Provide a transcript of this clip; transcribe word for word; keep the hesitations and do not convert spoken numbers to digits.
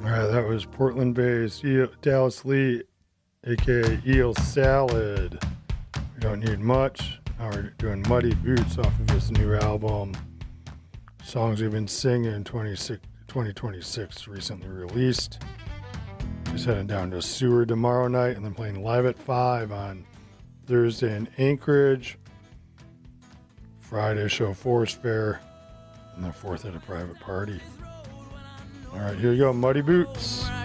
All right, that was Portland-based E- Dallas Lee, aka Eel Salad. We don't need much. Now we're doing Muddy Boots off of this new album. Songs we've been singing in twenty twenty-six, recently released. Just heading down to Seward tomorrow night and then playing live at five on Thursday in Anchorage. Friday show Forest Fair. And the fourth at a private party. All right, here you go, Muddy Boots.